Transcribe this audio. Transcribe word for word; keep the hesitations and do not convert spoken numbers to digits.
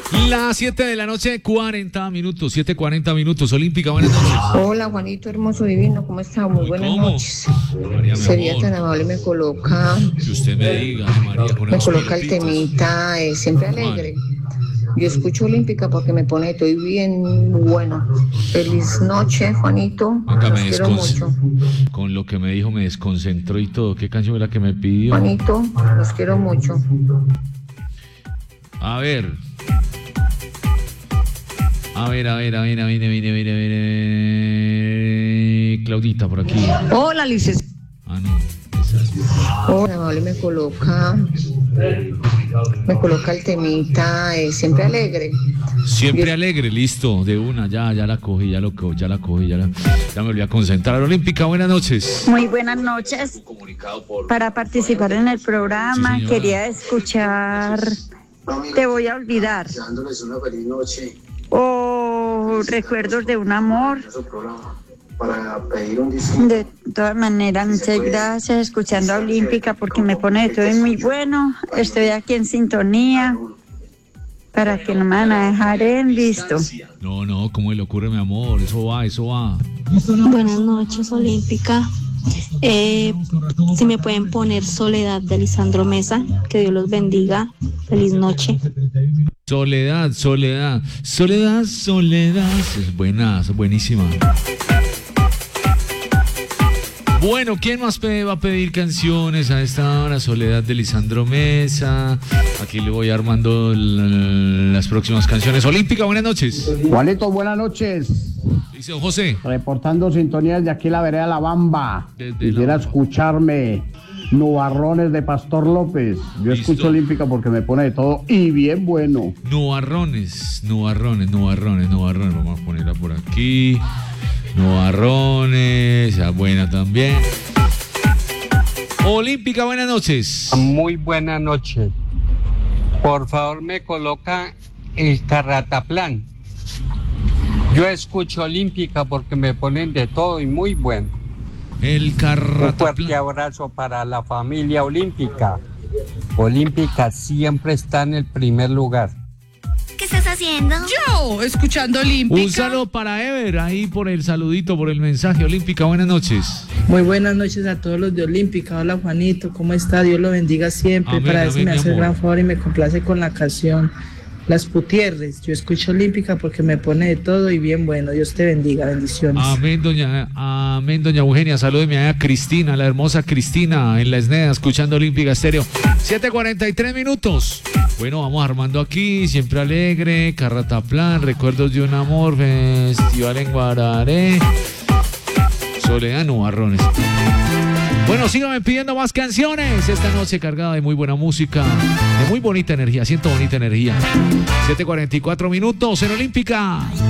Las siete de la noche, cuarenta minutos, siete cuarenta minutos. Olímpica, buenas noches. Hola, Juanito, hermoso, divino, ¿cómo está? Muy buenas ¿Cómo? noches. María, mi Sería amor, tan amable, me coloca, que usted me diga, ay, María, con me esos coloca el pilotitos. temita, eh, siempre alegre. Yo escucho Olímpica porque me pone, estoy bien bueno. Feliz noche, Juanito. Venga, Los me quiero mucho. desconcentró. Con lo que me dijo me desconcentró y todo. ¿Qué canción es la que me pidió? Juanito, los quiero mucho. A ver. A ver, a ver, a ver, a ver, a ver, a ver, a ver, a ver. Claudita, por aquí. Hola, Lices. Ah, no. Esa es... Hola, amable, me coloca, me coloca el temita, eh, siempre alegre. Siempre alegre, listo, de una, ya, ya la cogí, ya lo co- ya la cogí, ya la, ya me volví a concentrar. Olímpica, buenas noches. Muy buenas noches. Para participar en el programa, Sí, señora. quería escuchar Te voy a olvidar Deseándoles una feliz noche o Recuerdos de un amor. en su programa para pedir un disfrute. De todas maneras, muchas gracias. Escuchando a Olímpica porque me pone de todo muy bueno. Estoy aquí en sintonía para que no me van a dejar en visto. No, no, ¿cómo le ocurre, mi amor? Eso va, eso va. Buenas noches, Olímpica. Eh, si me pueden poner Soledad de Lisandro Mesa, que Dios los bendiga. Feliz noche. Soledad, soledad, soledad, soledad. Es buena, es buenísima. Bueno, ¿quién más pe- va a pedir canciones a esta hora? Soledad de Lisandro Mesa. Aquí le voy armando l- las próximas canciones. Olímpica, buenas noches. Juanito, buenas noches. Dice don José. Reportando sintonías de aquí la vereda La Bamba. Desde La Quisiera Bamba. escucharme Nubarrones de Pastor López. Yo Listo. escucho Olímpica porque me pone de todo y bien bueno. Nubarrones, nubarrones, nubarrones, nubarrones. Vamos a ponerla por aquí. Nubarrones, esa buena también. Olímpica, buenas noches. Muy buena noche. Por favor, me coloca el Carrataplan. Yo escucho Olímpica porque me ponen de todo y muy bueno. El Un fuerte Carrataplan. abrazo para la familia Olímpica. Olímpica siempre está en el primer lugar. ¿Qué estás haciendo? Yo, escuchando Olímpica. Un saludo para Ever, ahí por el saludito, por el mensaje. Olímpica, buenas noches. Muy buenas noches a todos los de Olímpica. Hola, Juanito, ¿cómo está? Dios lo bendiga siempre. Amén, Para ver si amén, me mi hace el amor. gran favor y me complace con la canción Las Putierres. Yo escucho Olímpica porque me pone de todo y bien bueno. Dios te bendiga, bendiciones. Amén, doña, amén, doña Eugenia. Salúdeme a Cristina, la hermosa Cristina, en la Esneda, escuchando Olímpica Estéreo. siete cuarenta y tres minutos. Bueno, vamos armando aquí, siempre alegre, Carrataplan, Recuerdos de un amor, Festival en Guararé, Soledad, Nubarrones. Bueno, síganme pidiendo más canciones. Esta noche cargada de muy buena música, de muy bonita energía, siento bonita energía. siete cuarenta y cuatro minutos en Olímpica.